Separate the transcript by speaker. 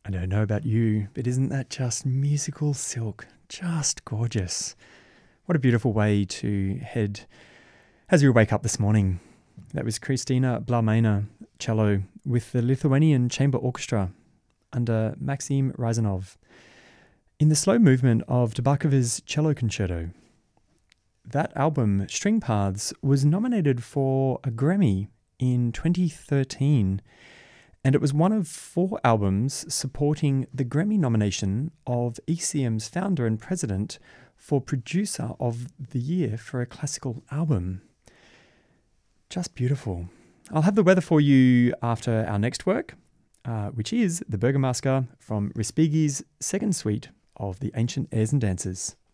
Speaker 1: I don't know about you, but isn't that just musical silk? Just gorgeous. What a beautiful way to head as you wake up this morning. That was Kristina Blamena, cello, with the Lithuanian Chamber Orchestra under Maxim Ryzanov in the slow movement of Tabakova's Cello Concerto. That album, String Paths, was nominated for a Grammy in 2013, and it was one of 4 albums supporting the Grammy nomination of ECM's founder and president for Producer of the Year for a classical album. Just beautiful. I'll have the weather for you after our next work, which is the Bergamasque from Respighi's second suite of the Ancient Airs and Dances.